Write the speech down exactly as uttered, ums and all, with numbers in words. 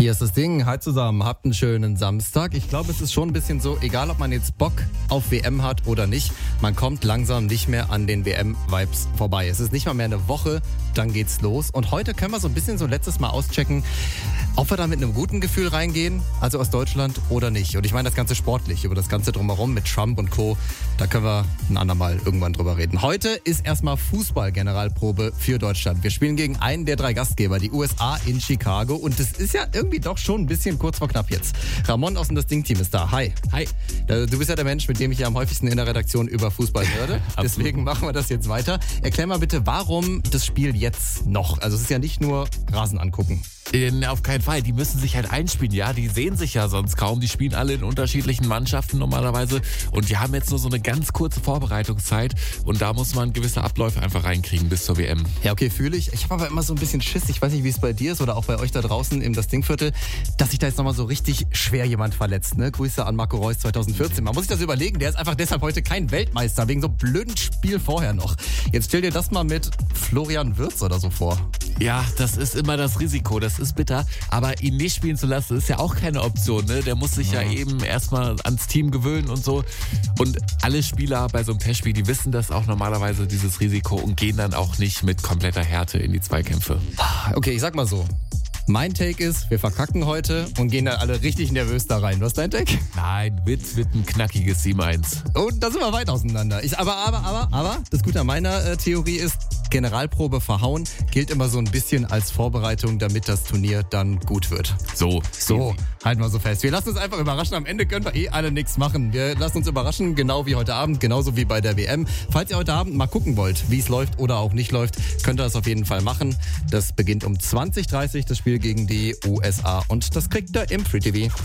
Hier ist das Ding. Hi zusammen, habt einen schönen Samstag. Ich glaube, es ist schon ein bisschen so, egal ob man jetzt Bock auf W M hat oder nicht, man kommt langsam nicht mehr an den W M-Vibes vorbei. Es ist nicht mal mehr eine Woche, dann geht's los. Und heute können wir so ein bisschen so letztes Mal auschecken, ob wir da mit einem guten Gefühl reingehen, also aus Deutschland oder nicht. Und ich meine das Ganze sportlich, über das Ganze drumherum mit Trump und Co., da können wir ein andermal irgendwann drüber reden. Heute ist erstmal Fußball-Generalprobe für Deutschland. Wir spielen gegen einen der drei Gastgeber, die U S A in Chicago. Und das ist ja irgendwie doch schon ein bisschen kurz vor knapp jetzt. Ramon aus dem Das Ding-Team ist da. Hi. Hi. Du bist ja der Mensch, mit dem ich ja am häufigsten in der Redaktion über Fußball rede. Deswegen machen wir das jetzt weiter. Erklär mal bitte, warum das Spiel jetzt noch? Also es ist ja nicht nur Rasen angucken. In, auf keinen Fall. Die müssen sich halt einspielen, ja. Die sehen sich ja sonst kaum. Die spielen alle in unterschiedlichen Mannschaften normalerweise. Und die haben jetzt nur so eine ganz kurze Vorbereitungszeit. Und da muss man gewisse Abläufe einfach reinkriegen bis zur W M. Ja, okay, fühle ich. Ich habe aber immer so ein bisschen Schiss. Ich weiß nicht, wie es bei dir ist oder auch bei euch da draußen im Das Ding-Viertel, dass sich da jetzt nochmal so richtig schwer jemand verletzt. Ne? Grüße an Marco Reus zwanzig vierzehn. Man muss sich das überlegen. Der ist einfach deshalb heute kein Weltmeister. Wegen so einem blöden Spiel vorher noch. Jetzt stell dir das mal mit Florian Wirtz oder so vor. Ja, das ist immer das Risiko. Das ist bitter. Aber ihn nicht spielen zu lassen, ist ja auch keine Option. Ne? Der muss sich ja, ja eben erstmal ans Team gewöhnen und so. Und alle Spieler bei so einem Testspiel, die wissen das auch normalerweise, dieses Risiko, und gehen dann auch nicht mit kompletter Härte in die Zweikämpfe. Okay, ich sag mal so. Mein Take ist, wir verkacken heute und gehen dann alle richtig nervös da rein. Was ist dein Take? Nein, wird, wird ein knackiges sieben eins. Und da sind wir weit auseinander. Ich, aber, aber, aber, aber, das Gute an meiner äh, Theorie ist, Generalprobe verhauen gilt immer so ein bisschen als Vorbereitung, damit das Turnier dann gut wird. So, so, halten wir so fest. Wir lassen uns einfach überraschen. Am Ende können wir eh alle nichts machen. Wir lassen uns überraschen, genau wie heute Abend, genauso wie bei der W M. Falls ihr heute Abend mal gucken wollt, wie es läuft oder auch nicht läuft, könnt ihr das auf jeden Fall machen. Das beginnt um zwanzig Uhr dreißig, das Spiel gegen die U S A. Und das kriegt ihr im Free T V.